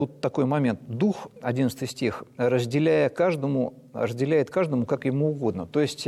Тут такой момент. Дух, 11 стих, разделяет каждому, как ему угодно. То есть,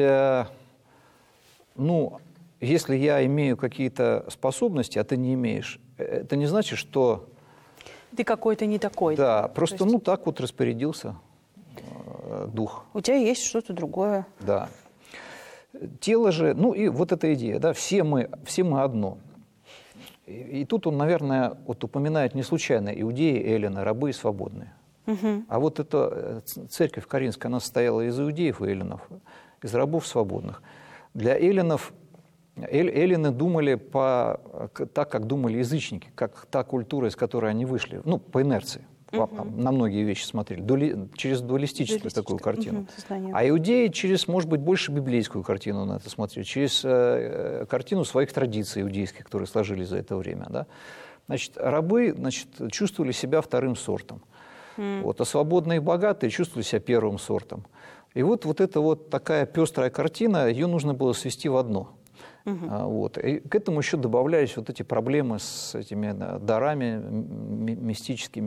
если я имею какие-то способности, а ты не имеешь, это не значит, что... Ты какой-то не такой. Да, просто так вот распорядился дух. У тебя есть что-то другое. Да. Тело же, и вот эта идея, да, все мы одно. И тут он, наверное, упоминает не случайно иудеи, эллины, рабы и свободные. Угу. А вот эта церковь Коринфская, она состояла из иудеев и эллинов, из рабов свободных. Для эллинов, эллины думали так, как думали язычники, как та культура, из которой они вышли, по инерции. На многие вещи смотрели, через дуалистическую такую картину. А иудеи через, может быть, больше библейскую картину на это смотрели, через картину своих традиций иудейских, которые сложились за это время. Да? Рабы чувствовали себя вторым сортом, а свободные и богатые чувствовали себя первым сортом. И вот эта такая пестрая картина, ее нужно было свести в одно. И к этому еще добавлялись вот эти проблемы с этими дарами мистическими,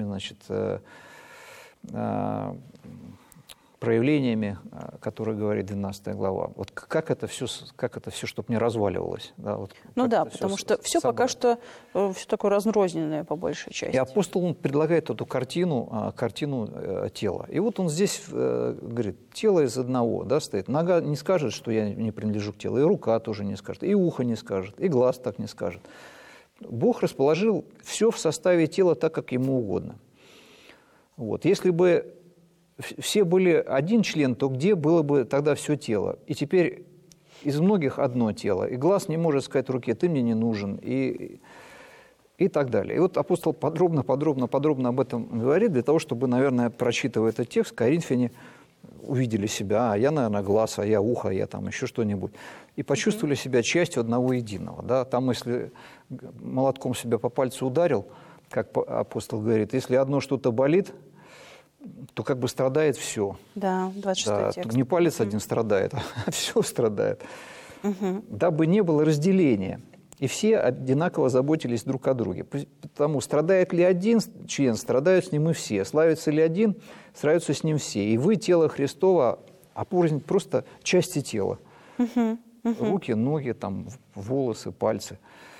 проявлениями, которые говорит 12 глава. Вот как это все, чтобы не разваливалось. Да, потому что все пока что все такое разрозненное по большей части. И апостол он предлагает эту картину тела. И вот он здесь говорит, тело из одного, да, стоит. Нога не скажет, что я не принадлежу к телу, и рука тоже не скажет, и ухо не скажет, и глаз так не скажет. Бог расположил все в составе тела так, как ему угодно. Если бы все были один член, то где было бы тогда все тело? И теперь из многих одно тело. И глаз не может сказать руке, ты мне не нужен, и так далее. И вот апостол подробно об этом говорит, для того, чтобы, наверное, прочитывая этот текст, коринфяне увидели себя, а я, наверное, глаз, а я ухо, а я там еще что-нибудь. И почувствовали себя частью одного единого. Да? Там, если молотком себя по пальцу ударил, как апостол говорит, если одно что-то болит, то как бы страдает все. Да, 26 текст. Не палец один страдает, а все страдает. Дабы не было разделения. И все одинаково заботились друг о друге. Потому страдает ли один член, страдают с ним и все. Славится ли один, славятся с ним все. И вы, тело Христово, а порознь просто части тела. Руки, ноги, волосы, пальцы.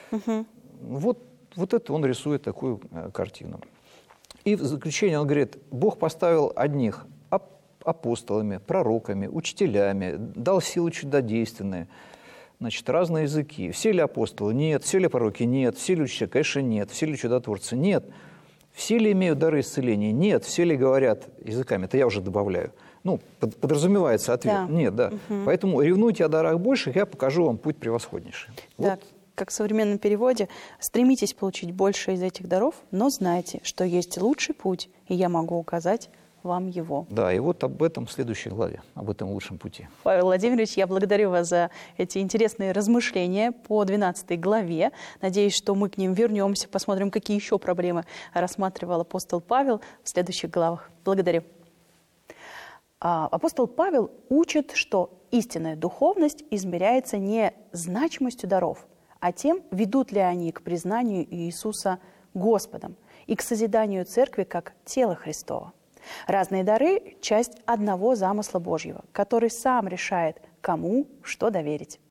Вот это он рисует такую картину. И в заключение он говорит, Бог поставил одних апостолами, пророками, учителями, дал силы чудодейственные, разные языки. Все ли апостолы? Нет. Все ли пророки? Нет. Все ли учителя? Конечно, нет. Все ли чудотворцы? Нет. Все ли имеют дары исцеления? Нет. Все ли говорят языками? Это я уже добавляю. Подразумевается ответ. Да. Нет, да. Поэтому ревнуйте о дарах больших, я покажу вам путь превосходнейший. Да. Как в современном переводе, стремитесь получить больше из этих даров, но знайте, что есть лучший путь, и я могу указать вам его. Да, и вот об этом в следующей главе, об этом лучшем пути. Павел Владимирович, я благодарю вас за эти интересные размышления по 12 главе. Надеюсь, что мы к ним вернемся, посмотрим, какие еще проблемы рассматривал апостол Павел в следующих главах. Благодарю. Апостол Павел учит, что истинная духовность измеряется не значимостью даров, а тем, ведут ли они к признанию Иисуса Господом и к созиданию Церкви как тела Христова. Разные дары – часть одного замысла Божьего, который сам решает, кому что доверить.